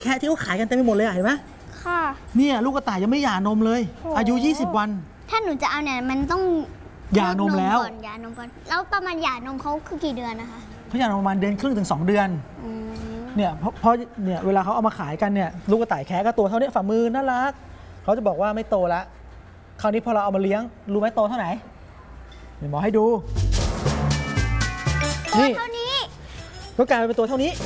แค่ที่เขาขายกันเต็มไปหมดเลยเห็นไหมค่ะเนี่ยลูกกระต่ายยังไม่หย่านมเลยอายุ20 วันถ้าหนูจะเอาเนี่ยมันต้องหย่านมแล้วหย่านมก่อนแล้วประมาณหย่านมเขาคือกี่เดือนนะคะเขาหย่านมประมาณ1 เดือนครึ่งถึง2 เดือนเนี่ยเพราะเนี่ยเวลาเขาเอามาขายกันเนี่ยลูกกระต่ายแค่ก็ตัวเท่านี้ฝ่ามือน่ารักเขาจะบอกว่าไม่โตละคราวนี้พอเราเอามาเลี้ยงรู้ไหมโตเท่าไหร่เดี๋ยวหมอให้ดูตัวเท่านี้ก็กลายเป็นตัวเท่านี้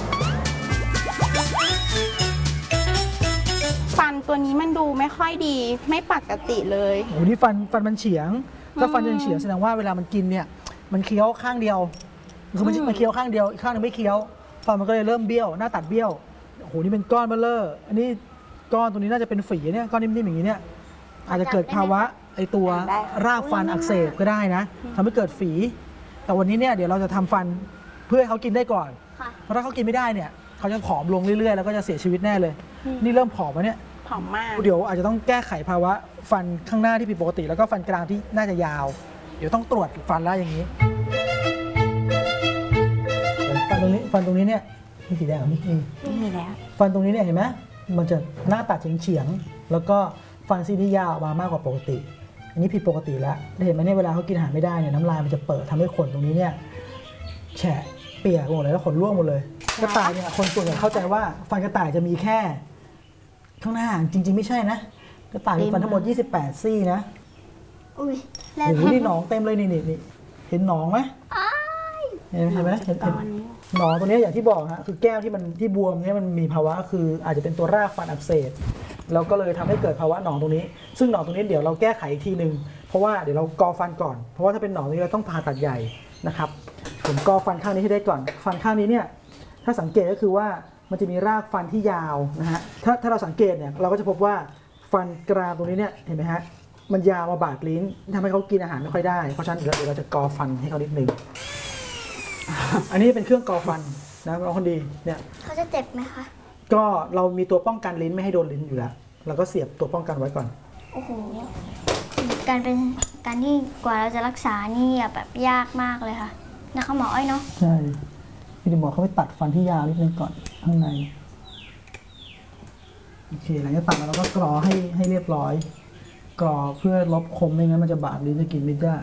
ฟันตัวนี้มันดูไม่ค่อยดีไม่ปกติเลยโอ้นี่ฟันมันเฉียงถ้าฟันยังเฉียงแสดงว่าเวลามันกินเนี่ยมันเคี้ยวข้างเดียวคือมันเคี้ยวข้างเดียวอีกข้างนึงไม่เคี้ยวฟันมันก็เลยเริ่มเบี้ยวหน้าตัดเบี้ยวโอ้โหนี่เป็นก้อนเบ้อเร่ออันนี้ก้อนตัวนี้น่าจะเป็นฝีเนี่ยก้อนนิ่มๆอย่างนี้เนี่ยอาจจะเกิดภาวะไอตัวรากฟันอักเสบก็ได้นะทำให้เกิดฝีแต่วันนี้เนี่ยเดี๋ยวเราจะทำฟันเพื่อให้เขากินได้ก่อนเพราะถ้าเขากินไม่ได้เนี่ยเขาจะผอมลงเรื่อยๆแล้วก็จะเสียชีวิตแน่เลยนี่เริ่มผอมแล้วเนี่ยผอมมากเดี๋ยวอาจจะต้องแก้ไขภาวะฟันข้างหน้าที่ผิดปกติแล้วก็ฟันกลางที่น่าจะยาวเดี๋ยวต้องตรวจฟันแล้วอย่างนี้ฟันตรงนี้เนี่ยมีสีแดงมีแล้วฟันตรงนี้เนี่ยเห็นไหมมันจะหน้าตัดเฉียงแล้วก็ฟันซี่ที่ยาวออกมามากกว่าปกติอันนี้ผิดปกติแล้วเห็นไหมเนี่ยเวลาเขากินอาหารไม่ได้เนี่ยน้ำลายมันจะเปิดทำให้ขนตรงนี้เนี่ยแฉะเปียกหมดเลยแล้วขนร่วงหมดเลยกระต่ายเนี่ยคนส่วนใหญ่เข้าใจว่าฟันกระต่ายจะมีแค่ข้างหน้าจริงๆไม่ใช่นะกระต่ายมีฟันทั้งหมด28 ซี่นะอุ้ยโอ้โหนี่หนองเต็มเลยนี่เห็นหนองไหมเห็นไหมเห็นหนองตัวนี้อย่างที่บอกฮะคือแก้วที่บวมเนี่ยมันมีภาวะคืออาจจะเป็นตัวรากฟันอักเสบแล้วก็เลยทำให้เกิดภาวะหนองตรงนี้ซึ่งหนองตรงนี้เดี๋ยวเราแก้ไขอีกทีนึงเพราะว่าเดี๋ยวเรากอฟันก่อนเพราะว่าถ้าเป็นหนองตรงนี้เราต้องผ่าตัดใหญ่นะครับผมกอฟันข้างนี้ให้ได้ก่อนฟันข้างนี้เนี่ยถ้าสังเกตก็คือว่ามันจะมีรากฟันที่ยาวนะฮะถ้าเราสังเกตเนี่ยเราก็จะพบว่าฟันกรามตรงนี้เนี่ยเห็นไหมฮะมันยาวมาบาดลิ้นทำให้เขากินอาหารไม่ค่อยได้เพราะฉะนั้นเดี๋ยวเราจะกอฟันให้เขานิดนึงอันนี้เป็นเครื่องกอฟันนะน้องคนดีเนี่ยเขาจะเจ็บไหมคะก็เรามีตัวป้องกันลิ้นไม่ให้โดนลิ้นอยู่แล้วเราก็เสียบตัวป้องกันไว้ก่อนโอ้โหการที่กว่าเราจะรักษานี่แบบยากมากเลยค่ะนะคะหมออ้อยเนาะใช่พี่หมอเขาไปตัดฟันที่ยาวนิดนึงก่อนข้างในโอเคหลังจากตัดแล้วเราก็กรอให้เรียบร้อยกรอเพื่อลบคมไม่งั้นมันจะบาดลิ้นจะกินไม่ได้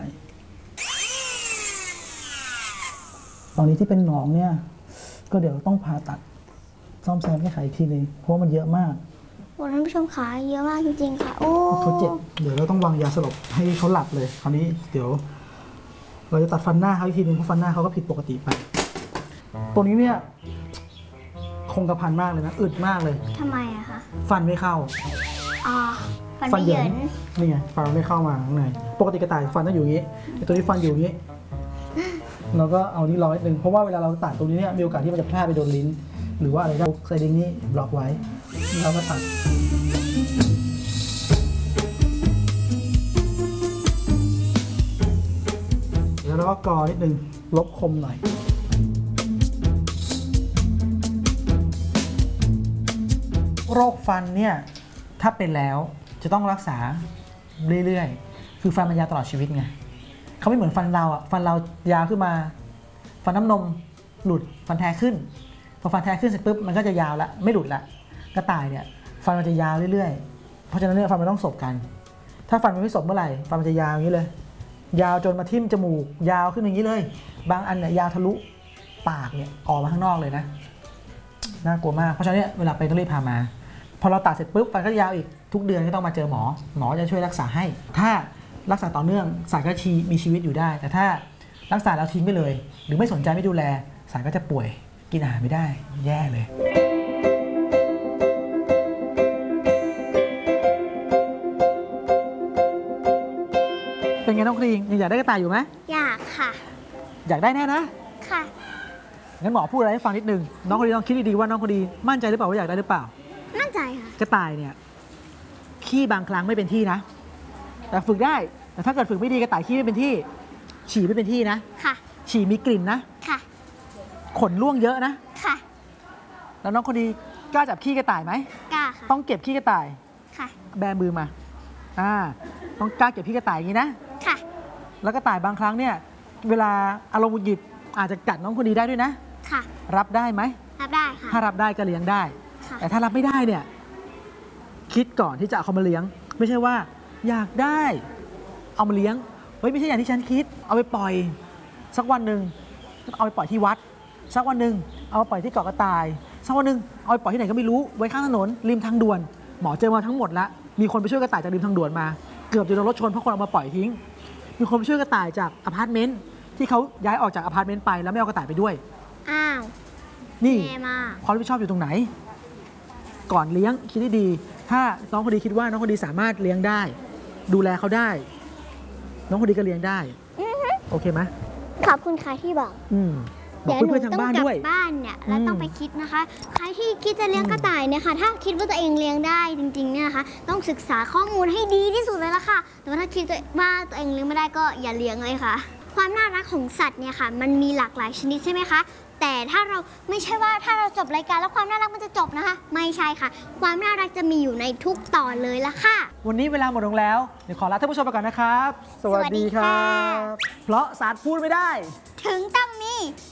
ตอนนี้ที่เป็นหนองเนี่ยก็เดี๋ยวต้องผ่าตัดซ่อมแซมแก้ไขอีกทีนึงเพราะมันเยอะมากโอ้ท่านผู้ชมขาเยอะมากจริงๆค่ะโอ้เขาเจ็บเดี๋ยวเราต้องวางยาสลบให้เขาหลับเลยคราวนี้เดี๋ยวเราจะตัดฟันหน้าเขาอีกทีนึงเพราะฟันหน้าเขาก็ผิดปกติไปตัวนี้เนี่ยคงกระพันมากเลยนะอึดมากเลยทำไมอะคะฟันไม่เข้าฟันเหยินนี่ไงฟันไม่เข้ามาข้างในปกติกระต่ายฟันต้องอยู่อย่างนี้ตัวนี้ฟันอยู่อย่างนี้เราก็เอานี่ร้อยนึงเพราะว่าเวลาเราตัดตรงนี้เนี่ยมีโอกาสที่มันจะแพร่ไปโดนลิ้นหรือว่าอะไรได้ไซดิ้งนี่บล็อกไว้เราก็ตัดแล้วเราก็กรอนิดนึงลบคมหน่อยโรคฟันเนี่ยถ้าเป็นแล้วจะต้องรักษาเรื่อยๆคือฟันมันยาวตลอดชีวิตไงเขาไม่เหมือนฟันเราอ่ะฟันเรายาวขึ้นมาฟันน้ำนมหลุดฟันแท้ขึ้นพอฟันแท้ขึ้นเสร็จปุ๊บมันก็จะยาวละไม่หลุดละกระต่ายเนี่ยฟันมันจะยาวเรื่อยๆเพราะฉะนั้นเนี่ยฟันมันต้องสบกันถ้าฟันมันไม่สบเมื่อไหร่ฟันมันจะยาวอย่างนี้เลยยาวจนมาทิ่มจมูกยาวขึ้นอย่างนี้เลยบางอันเนี่ยยาวทะลุปากเนี่ยออกมาข้างนอกเลยนะน่ากลัวมากเพราะฉะนั้นเนี่ยเวลาไปต้องรีบพามาพอเราตัดเสร็จปุ๊บฟันก็ยาวอีกทุกเดือนก็ต้องมาเจอหมอจะช่วยรักษาให้ถ้ารักษาต่อเนื่องสายก็มีชีวิตอยู่ได้แต่ถ้ารักษาแล้วทิ้งไปเลยหรือไม่สนใจไม่ดูแลสายก็จะป่วยกินอาหารไม่ได้แย่เลยเป็นไงน้องครีงยังอยากได้กระต่ายอยู่ไหมอยากค่ะอยากได้แน่นะค่ะงั้นหมอพูดอะไรให้ฟังนิดนึงน้องคนดีต้องคิดดีๆว่าน้องคนดีมั่นใจหรือเปล่าว่าอยากได้หรือเปล่ามั่นใจค่ะกระต่ายเนี่ยขี้บางครั้งไม่เป็นที่นะแต่ฝึกได้แต่ถ้าเกิดฝึกไม่ดีกระต่ายขี้ไม่เป็นที่ฉี่ไม่เป็นที่นะค่ะฉี่มีกลิ่นนะค่ะขนร่วงเยอะนะค่ะแล้วน้องคนดีกล้าจับขี้กระต่ายไหมกล้าค่ะต้องเก็บขี้กระต่ายค่ะแบมือมาต้องกล้าเก็บขี้กระต่ายอย่างนี้นะค่ะแล้วกระต่ายบางครั้งเนี่ยเวลาอารมณ์หงุดหงิดอาจจะกัดน้องคนดีได้ด้วยนะค่ะรับได้ไหมรับได้ค่ะถ้ารับได้ก็เลี้ยงได้ค่ะแต่ถ้ารับไม่ได้เนี่ย คิดก่อนที่จะเอาเขามาเลี้ยง ไม่ใช่ว่าอยากได้เอามาเลี้ยงเฮ้ยไม่ใช่อย่างที่ฉันคิด เอาไปปล่อยสักวันหนึ่งเอาไปปล่อยที่วัด สักวันหนึ่งเอาไปปล่อยที่เกาะกระต่าย สักวันหนึ่งเอาไปปล่อยที่ไหนก็ไม่รู้ไว้ข้างถนนริมทางด่วน หมอเจอมาทั้งหมดละมีคนไปช่วยกระต่ายจากริมทางด่วนมาเกือบจะโดนรถชนเพราะคนเอามาปล่อยทิ้ง มีคนไปช่วยกระต่ายจากอพาร์ตเมนต์ที่เขาย้ายออกจากอพาร์ตเมนต์ไปแล้วไม่เอากระต่ายไปด้วยอ้าวนี่แย่มากความรับผิดชอบอยู่ตรงไหน ก่อนเลี้ยงคิดให้ดี ถ้าน้องคนดีคิดว่าน้องคนดีสามารถเลี้ยงได้ ดูแลเขาได้ น้องคนดีก็เลี้ยงได้ โอเคไหมขอบคุณค่ะที่บอกบอกเพื่อนๆทางบ้านด้วยเดี๋วหนูต้องกลับบ้านเนี่ยแล้วต้องไปคิดนะคะ ใครที่คิดจะเลี้ยงกระต่ายเนี่ยค่ะ ถ้าคิดว่าตัวเองเลี้ยงได้จริงๆเนี่ยนะคะ ต้องศึกษาข้อมูลให้ดีที่สุดเลยละค่ะ แต่ว่าถ้าคิดว่าตัวเองเลี้ยงไม่ได้ก็อย่าเลี้ยงเลยค่ะ ความน่ารักของสัตว์เนี่ยค่ะ มันมีหลากหลายชนิดใช่ไหมคะ แต่ถ้าเราไม่ใช่ว่าถ้าเราจบรายการแล้วความน่ารักมันจะจบนะคะ ไม่ใช่ค่ะ ความน่ารักจะมีอยู่ในทุกตอนเลยละค่ะวันนี้เวลาหมดลงแล้ว เดี๋ยวขอลาท่านผู้ชมไปก่อนนะครับ สวัสดีครัสวัสดีค่ะบ เพราะสัตว์พูดไม่ได้ถึงต้องมี